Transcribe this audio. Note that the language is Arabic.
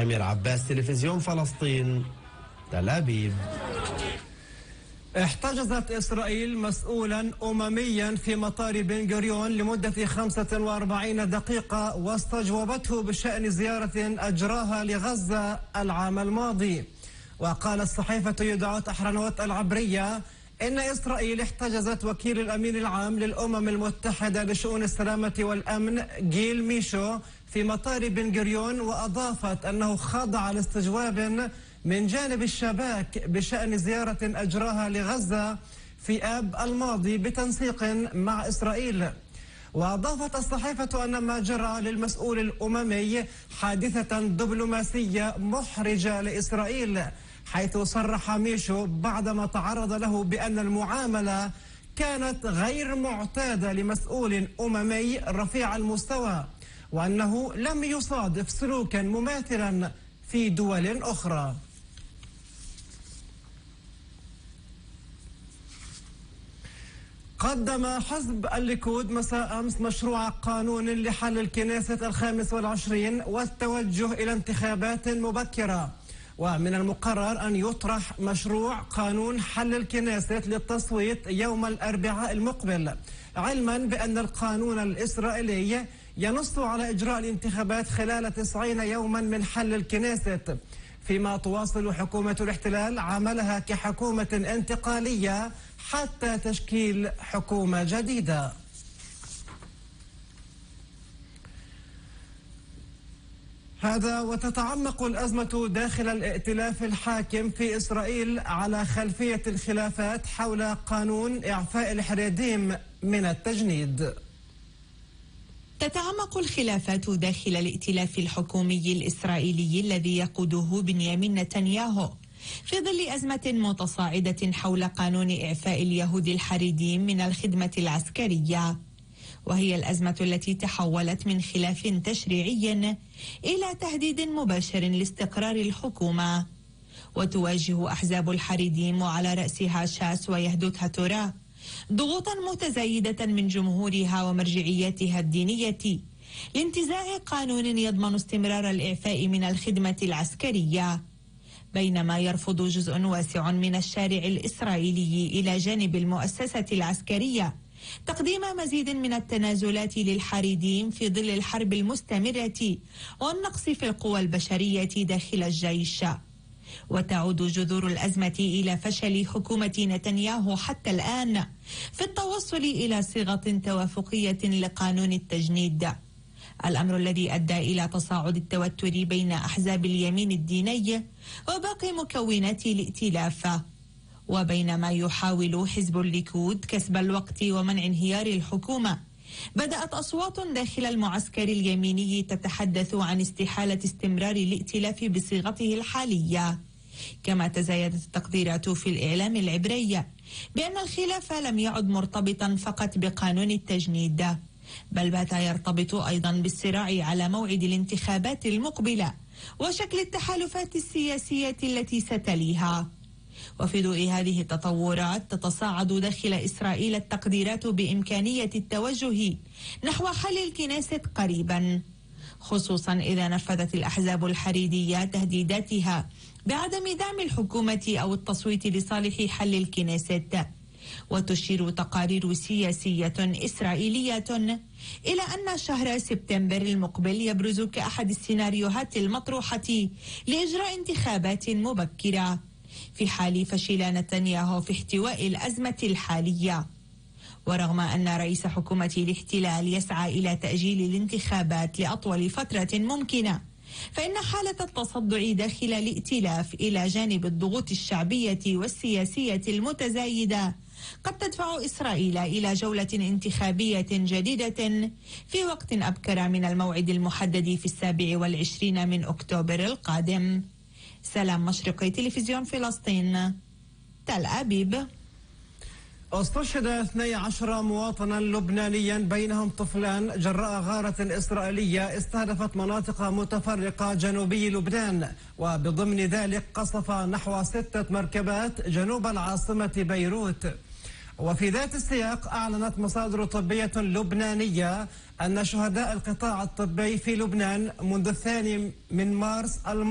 أمير عباس، تلفزيون فلسطين، تل أبيب. احتجزت إسرائيل مسؤولا أمميا في مطار بن غوريون لمدة 45 دقيقة واستجوبته بشأن زيارة أجراها لغزة العام الماضي. وقالت صحيفة يدعوت أحرنوت العبرية إن إسرائيل احتجزت وكيل الأمين العام للأمم المتحدة لشؤون السلامة والأمن جيل ميشو في مطار بن غوريون، وأضافت أنه خضع لاستجواب من جانب الشباك بشأن زيارة أجراها لغزة في آب الماضي بتنسيق مع إسرائيل. وأضافت الصحيفة أن ما جرى للمسؤول الأممي حادثة دبلوماسية محرجة لإسرائيل، حيث صرح ميشو بعدما تعرض له بأن المعاملة كانت غير معتادة لمسؤول أممي رفيع المستوى، وأنه لم يصادف سلوكا مماثلا في دول أخرى. قدم حزب الليكود مساء أمس مشروع قانون لحل الكنيسة 25 والتوجه إلى انتخابات مبكرة، ومن المقرر أن يطرح مشروع قانون حل الكنيسة للتصويت يوم الأربعاء المقبل، علما بأن القانون الإسرائيلي ينص على إجراء الانتخابات خلال 90 يوما من حل الكنيسة، فيما تواصل حكومة الاحتلال عملها كحكومة انتقالية حتى تشكيل حكومة جديدة. هذا وتتعمق الأزمة داخل الائتلاف الحاكم في إسرائيل على خلفية الخلافات حول قانون إعفاء الحريديم من التجنيد. تتعمق الخلافات داخل الائتلاف الحكومي الإسرائيلي الذي يقوده بنيامين نتنياهو في ظل أزمة متصاعدة حول قانون إعفاء اليهود الحريديم من الخدمة العسكرية، وهي الأزمة التي تحولت من خلاف تشريعي إلى تهديد مباشر لاستقرار الحكومة. وتواجه أحزاب الحريديم وعلى رأسها شاس ويهدوت هتوراه ضغوطا متزايدة من جمهورها ومرجعياتها الدينية لانتزاع قانون يضمن استمرار الإعفاء من الخدمة العسكرية، بينما يرفض جزء واسع من الشارع الإسرائيلي إلى جانب المؤسسة العسكرية تقديم مزيد من التنازلات للحريديم في ظل الحرب المستمرة والنقص في القوى البشرية داخل الجيش. وتعود جذور الأزمة إلى فشل حكومة نتنياهو حتى الآن في التوصل إلى صيغة توافقية لقانون التجنيد، الأمر الذي أدى إلى تصاعد التوتر بين أحزاب اليمين الديني وباقي مكونات الائتلاف. وبينما يحاول حزب الليكود كسب الوقت ومنع انهيار الحكومة، بدأت أصوات داخل المعسكر اليميني تتحدث عن استحالة استمرار الائتلاف بصيغته الحالية، كما تزايدت التقديرات في الإعلام العبري بأن الخلاف لم يعد مرتبطا فقط بقانون التجنيد، بل بات يرتبط أيضا بالصراع على موعد الانتخابات المقبلة وشكل التحالفات السياسية التي ستليها. وفي ضوء هذه التطورات تتصاعد داخل إسرائيل التقديرات بإمكانية التوجه نحو حل الكنيسة قريبا، خصوصا إذا نفذت الأحزاب الحريدية تهديداتها بعدم دعم الحكومة أو التصويت لصالح حل الكنيسة. وتشير تقارير سياسية إسرائيلية إلى أن شهر سبتمبر المقبل يبرز كأحد السيناريوهات المطروحة لإجراء انتخابات مبكرة في حال فشل نتنياهو في احتواء الأزمة الحالية. ورغم أن رئيس حكومة الاحتلال يسعى إلى تأجيل الانتخابات لأطول فترة ممكنة، فإن حالة التصدع داخل الائتلاف إلى جانب الضغوط الشعبية والسياسية المتزايدة قد تدفع إسرائيل إلى جولة انتخابية جديدة في وقت أبكر من الموعد المحدد في 27 من أكتوبر القادم. سلام مشرقي، تلفزيون فلسطين، تل أبيب. استشهد 12 مواطنا لبنانيا بينهم طفلان جراء غارة إسرائيلية استهدفت مناطق متفرقة جنوبي لبنان، وبضمن ذلك قصف نحو 6 مركبات جنوب العاصمة بيروت. وفي ذات السياق أعلنت مصادر طبية لبنانية أن شهداء القطاع الطبي في لبنان منذ 2 من مارس